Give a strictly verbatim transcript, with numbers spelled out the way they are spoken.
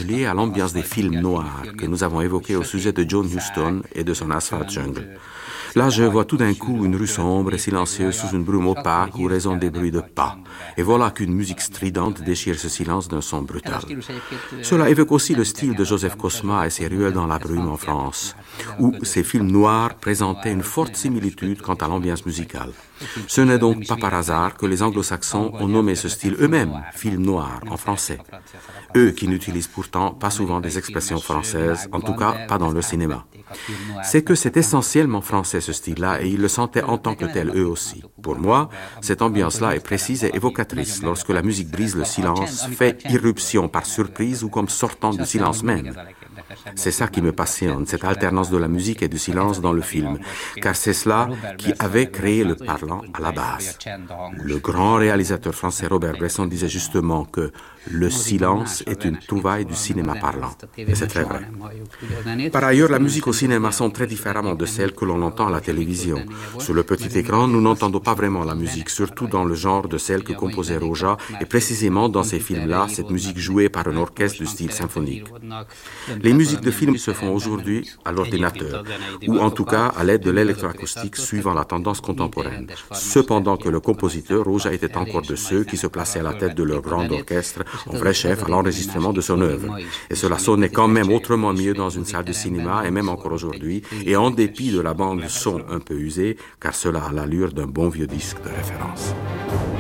liées à l'ambiance des films noirs que nous avons évoqués au sujet de John Huston et de son Asphalt Jungle. Là, je vois tout d'un coup une rue sombre et silencieuse sous une brume opaque où résonnent des bruits de pas. Et voilà qu'une musique stridente déchire ce silence d'un son brutal. Cela évoque aussi le style de Joseph Cosma et ses ruelles dans la brume en France, où ces films noirs présentaient une forte similitude quant à l'ambiance musicale. Ce n'est donc pas par hasard que les anglo-saxons ont nommé ce style eux-mêmes film noir en français. Eux qui n'utilisent pourtant pas souvent des expressions françaises, en tout cas pas dans le cinéma. C'est que c'est essentiellement français ce style-là et ils le sentaient en tant que tel eux aussi. Pour moi, cette ambiance-là est précise et évocatrice lorsque la musique brise le silence, fait irruption par surprise ou comme sortant du silence même. C'est ça qui me passionne, cette alternance de la musique et du silence dans le film, car c'est cela qui avait créé le parlant à la base. Le grand réalisateur français Robert Bresson disait justement que le silence est une trouvaille du cinéma parlant. Et c'est très vrai. Par ailleurs, la musique au cinéma sonne très différemment de celle que l'on entend à la télévision. Sur le petit écran, nous n'entendons pas vraiment la musique, surtout dans le genre de celle que composait Rózsa, et précisément dans ces films-là, cette musique jouée par un orchestre du style symphonique. Les musiques de films se font aujourd'hui à l'ordinateur, ou en tout cas à l'aide de l'électroacoustique suivant la tendance contemporaine. Cependant que le compositeur, Rózsa, était encore de ceux qui se plaçaient à la tête de leur grand orchestre, en vrai chef à l'enregistrement de son œuvre. Et cela sonnait quand même autrement mieux dans une salle de cinéma, et même encore aujourd'hui, et en dépit de la bande son un peu usée, car cela a l'allure d'un bon vieux disque de référence.